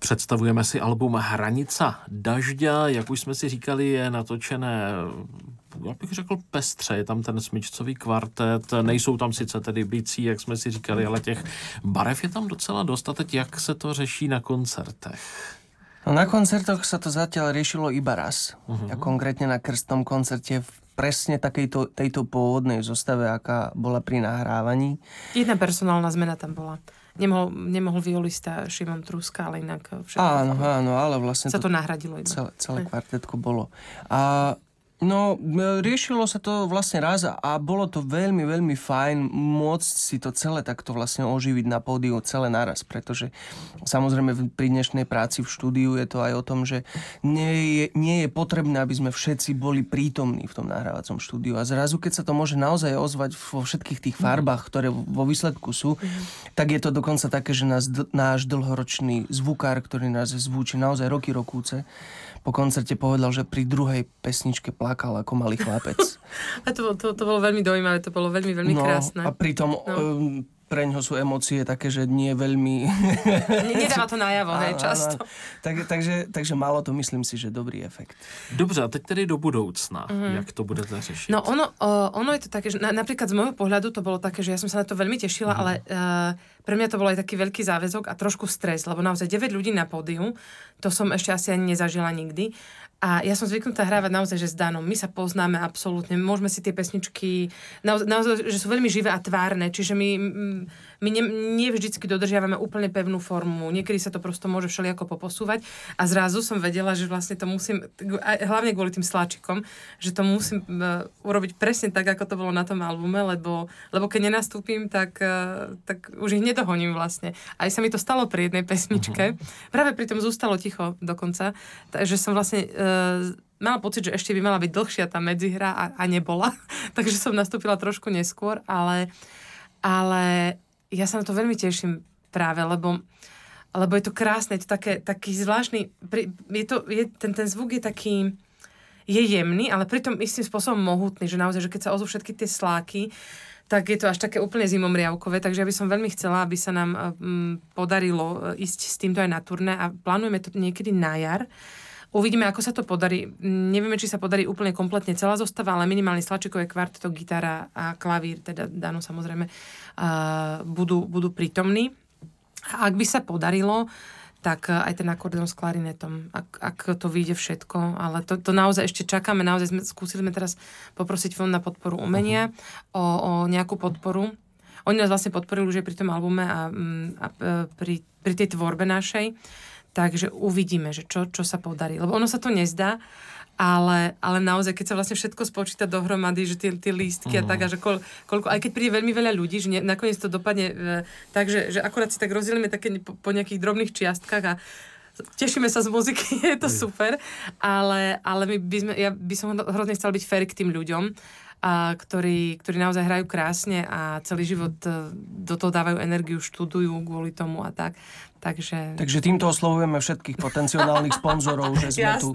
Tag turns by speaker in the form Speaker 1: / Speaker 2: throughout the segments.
Speaker 1: Představujeme si album Hranica dažďa, jak už jsme si říkali, je natočené, já bych řekl pestře, je tam ten smyčcový kvartet, nejsou tam sice tedy bicí, jak jsme si říkali, ale těch barev je tam docela dost. A teď jak se to řeší na koncertech?
Speaker 2: No, na koncertoch sa to zatiaľ riešilo iba raz. A konkrétne na krstnom koncerte v presne tejto pôvodnej zostave, aká bola pri nahrávaní.
Speaker 3: Jedna personálna zmena tam bola. Nemohol violista Šimon Truska, ale inak všetko.
Speaker 2: Áno, ale vlastne
Speaker 3: sa to nahradilo iba.
Speaker 2: Celé kvartetko bolo. No, riešilo sa to vlastne raz a bolo to veľmi, veľmi fajn môcť si to celé takto vlastne oživiť na pódiu celé naraz, pretože samozrejme pri dnešnej práci v štúdiu je to aj o tom, že nie je potrebné, aby sme všetci boli prítomní v tom nahrávacom štúdiu a zrazu, keď sa to môže naozaj ozvať vo všetkých tých farbách, ktoré vo výsledku sú, tak je to dokonca také, že náš dlhoročný zvukár, ktorý nás zvúči naozaj roky rokúce, po koncerte povedal, že pri druhej pesničke plakal ako malý chlapec.
Speaker 3: A to bolo veľmi dojímavé, to bolo veľmi, veľmi krásne.
Speaker 2: A pritom preňho sú emócie také, že nie veľmi...
Speaker 3: Nedáva to najavo, často.
Speaker 2: Takže malo to, myslím si, že dobrý efekt.
Speaker 1: Dobře, a teď tedy do budoucna. Jak to budete řešiť?
Speaker 3: No ono je to také, že napríklad z môjho pohľadu to bolo také, že ja som sa na to veľmi tešila, ale pre mňa to bol aj taký veľký záväzok a trošku stres, lebo naozaj 9 ľudí na pódiu, to som ešte asi ani nezažila nikdy. A ja som zvyknutá hrávať naozaj, že s Danom. My sa poznáme absolútne, môžeme si tie pesničky, naozaj, že sú veľmi živé a tvárne, čiže my nie vždycky dodržiavame úplne pevnú formu. Niekedy sa to prosto môže všelijako poposúvať a zrazu som vedela, že vlastne to musím, hlavne kvôli tým sláčikom, že to musím urobiť presne tak, ako to bolo na tom albume, lebo keď nenastúpim, tak už ich nedohoním vlastne. Aj sa mi to stalo pri jednej pesničke. Práve pri tom zústalo ticho dokonca, takže som vlastne mala pocit, že ešte by mala byť dlhšia tá medzihra a nebola. Takže som nastúpila trošku neskôr, ale ja sa na to veľmi teším práve, lebo je to krásne, je to taký zvláštny, ten zvuk je taký, je jemný, ale pritom istým spôsobom mohutný, že naozaj, že keď sa ozvú všetky tie sláky, tak je to až také úplne zimomriavkové, takže ja by som veľmi chcela, aby sa nám podarilo ísť s týmto aj na turné a plánujeme to niekedy na jar. Uvidíme, ako sa to podarí. Nevieme, či sa podarí úplne kompletne celá zostava, ale minimálne slačikové kvarteto, gitara a klavír, teda Dano samozrejme, budú prítomní. A ak by sa podarilo, tak aj ten akordeon s klarinetom, ak to vyjde všetko. Ale to naozaj ešte čakáme. Naozaj skúsili sme teraz poprosiť Fond na podporu umenia o nejakú podporu. Oni nás vlastne podporili už aj pri tom albume a pri tej tvorbe našej. Takže uvidíme, že čo sa podarí. Lebo ono sa to nezdá, ale naozaj, keď sa vlastne všetko spočíta dohromady, že tie lístky a tak, a že koľko, aj keď príde veľmi veľa ľudí, že nakoniec to dopadne tak, že akorát si tak rozdielime také po nejakých drobných čiastkách a tešíme sa z muziky, je to super, ale ja by som hrozne chcela byť fair k tým ľuďom, ktorí naozaj hrajú krásne a celý život do toho dávajú energiu, študujú kvôli tomu a tak. Takže
Speaker 2: týmto oslovujeme všetkých potenciálnych sponzorov, že sme tu.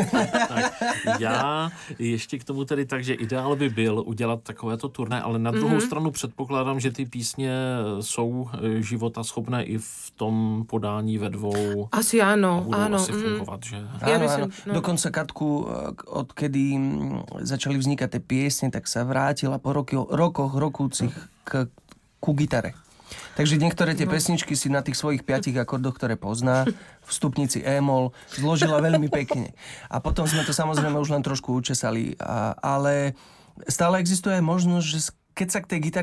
Speaker 1: Tak, já ještě k tomu tedy tak, že ideál by byl udělat takovéto turné, ale na druhou stranu předpokládám, že ty písně jsou životaschopné i v tom podání ve dvou.
Speaker 3: Asi áno,
Speaker 1: áno. Asi fungovat, že?
Speaker 2: Áno. Dokonca Katku, odkedy začali vznikať tie piesne, tak sa vrátila po rokoch rokúcich ku gitare. Takže niektoré tie pesničky si na tých svojich 5 akordoch, ktoré pozná, v stupnici E-moll, zložila veľmi pekne. A potom sme to samozrejme už len trošku učesali. Ale stále existuje aj možnosť, že keď sa k tej gitare